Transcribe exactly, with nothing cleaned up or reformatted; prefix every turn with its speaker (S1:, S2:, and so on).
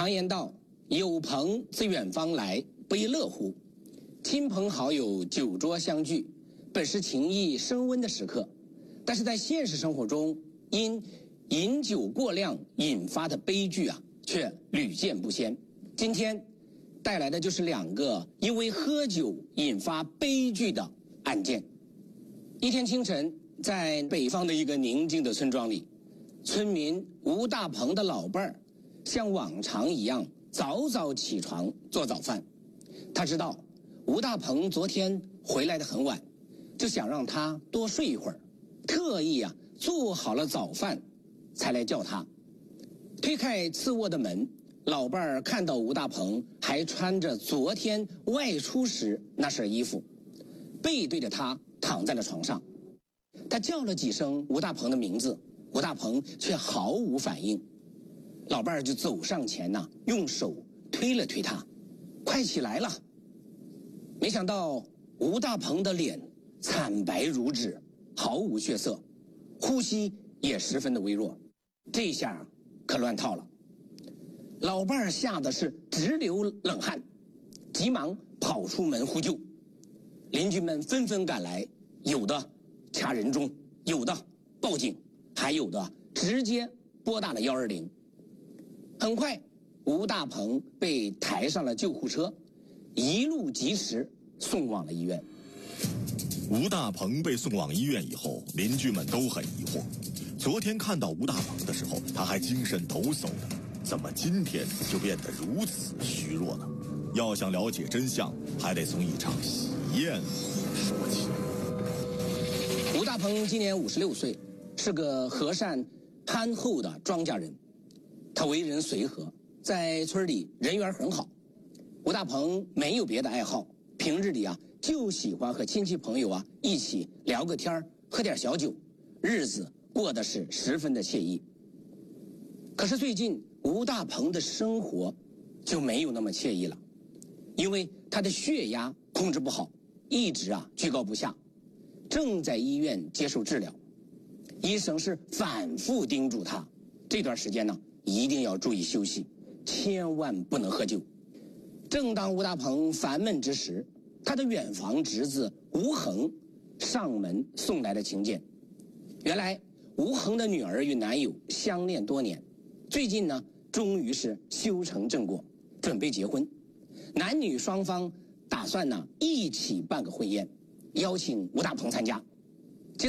S1: 常言道，有朋自远方来，不亦乐乎。亲朋好友酒桌相聚，本是情谊升温的时刻，但是在现实生活中，因饮酒过量引发的悲剧啊，却屡见不鲜。今天带来的就是两个因为喝酒引发悲剧的案件。一天清晨，在北方的一个宁静的村庄里，村民吴大鹏的老伴儿像往常一样早早起床做早饭。他知道吴大鹏昨天回来的很晚，就想让他多睡一会儿，特意啊做好了早饭才来叫他。推开次卧的门，老伴儿看到吴大鹏还穿着昨天外出时那身衣服，背对着他躺在了床上。他叫了几声吴大鹏的名字，吴大鹏却毫无反应。老伴儿就走上前呐、啊，用手推了推他，快起来了。没想到吴大鹏的脸惨白如纸，毫无血色，呼吸也十分的微弱。这下可乱套了。老伴儿吓得是直流冷汗，急忙跑出门呼救。邻居们纷纷赶来，有的掐人中，有的报警，还有的直接拨打了一二零。很快，吴大鹏被抬上了救护车，一路及时送往了医院。
S2: 吴大鹏被送往医院以后，邻居们都很疑惑。昨天看到吴大鹏的时候，他还精神抖擞的，怎么今天就变得如此虚弱呢？要想了解真相，还得从一场喜宴说起。
S1: 吴大鹏今年五十六岁，是个和善憨厚的庄稼人。他为人随和，在村里人缘很好。吴大鹏没有别的爱好，平日里啊就喜欢和亲戚朋友啊一起聊个天，喝点小酒，日子过得是十分的惬意。可是最近吴大鹏的生活就没有那么惬意了，因为他的血压控制不好，一直啊居高不下，正在医院接受治疗。医生是反复叮嘱他，这段时间呢一定要注意休息，千万不能喝酒。正当吴大鹏烦闷之时，他的远房侄子吴恒上门送来了请柬。原来吴恒的女儿与男友相恋多年，最近呢终于是修成正果，准备结婚。男女双方打算呢一起办个婚宴，邀请吴大鹏参加。